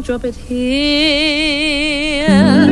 drop it here.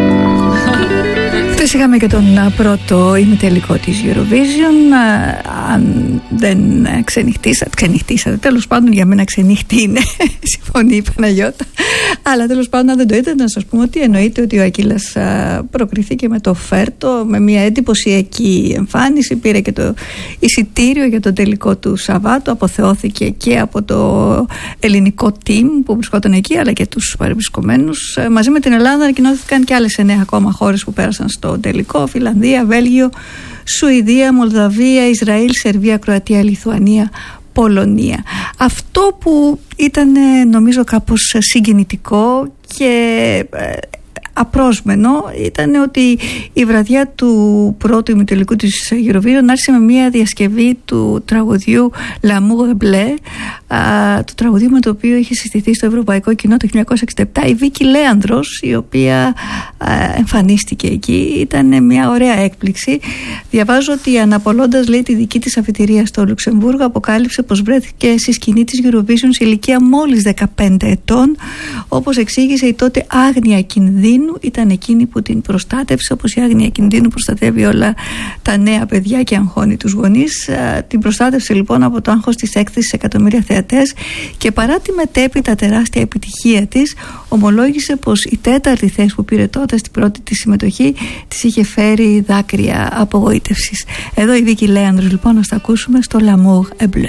Χθες είχαμε και τον πρώτο ημιτελικό της Eurovision. Αν δεν ξενυχτήσατε, τέλος πάντων για μένα ξενύχτη είναι, συμφωνεί η Παναγιώτα, αλλά τέλος πάντων αν δεν το είδατε να σας πούμε ότι εννοείται ότι ο Ακύλας προκριθήκε με το Φέρτο, με μια εντυπωσιακή εμφάνιση, πήρε και το εισιτήριο για τον τελικό του Σαββάτου, αποθεώθηκε και από το ελληνικό team που βρισκόταν εκεί αλλά και τους παρευρισκομένους. Μαζί με την Ελλάδα ανακοινώθηκαν και άλλες 9 ακόμα χώρες που πέρασαν στο τελικό: Φιλανδία, Βέλγιο, Σουηδία, Μολδαβία, Ισραήλ, Σερβία, Κροατία, Λιθουανία, Πολωνία. Αυτό που ήταν νομίζω κάπως συγκινητικό και απρόσμενο ήταν ότι η βραδιά του πρώτου ημιτελικού της Eurovision άρχισε με μια διασκευή του τραγουδιού L'amour bleu, του τραγουδιού με το οποίο είχε συστηθεί στο ευρωπαϊκό κοινό το 1967 η Βίκη Λέανδρος, η οποία εμφανίστηκε εκεί. Ήταν μια ωραία έκπληξη. Διαβάζω ότι αναπολώντας, λέει, τη δική της αφιτηρία στο Λουξεμβούργο, αποκάλυψε πως βρέθηκε στη σκηνή της Eurovision σε ηλικία μόλις 15 ετών. Όπως εξήγησε, η τότε άγνοια κινδύνου ήταν εκείνη που την προστάτευσε, όπως η άγνοια κινδύνου προστατεύει όλα τα νέα παιδιά και αγχώνει τους γονείς. Την προστάτευσε λοιπόν από το άγχος της έκθεσης σε εκατομμύρια θεατές και παρά τη μετέπειτα τεράστια επιτυχία της, ομολόγησε πως η τέταρτη θέση που πήρε τότε στην πρώτη της συμμετοχή της είχε φέρει δάκρυα απογοήτευσης. Εδώ η Βίκη Λέανδρος λοιπόν, να τα ακούσουμε στο L'amour bleu.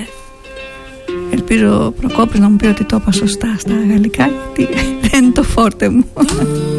Ελπίζω ο Προκόπης να μου πει ότι το είπα σωστά στα γαλλικά, γιατί δεν είναι το φόρτε μου.